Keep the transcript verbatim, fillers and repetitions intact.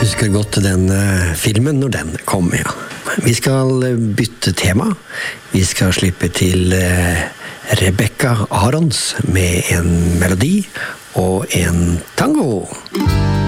Husker godt den uh, filmen når den kom, ja. Vi skal bytte tema. Vi skal slippe til uh, Rebecca Arons med en melodi og en tango.